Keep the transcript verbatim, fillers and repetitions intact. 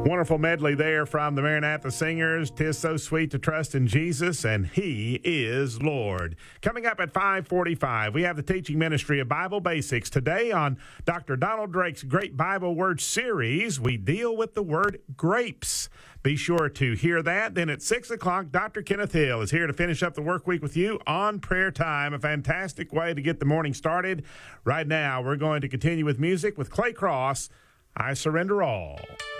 Wonderful medley there from the Maranatha Singers. 'Tis so sweet to trust in Jesus, and He is Lord. Coming up at five forty-five, we have the teaching ministry of Bible Basics. Today on Doctor Donald Drake's Great Bible Word Series, we deal with the word grapes. Be sure to hear that. Then at six o'clock, Doctor Kenneth Hill is here to finish up the work week with you on Prayer Time, a fantastic way to get the morning started. Right now, we're going to continue with music with Clay Cross, I Surrender All.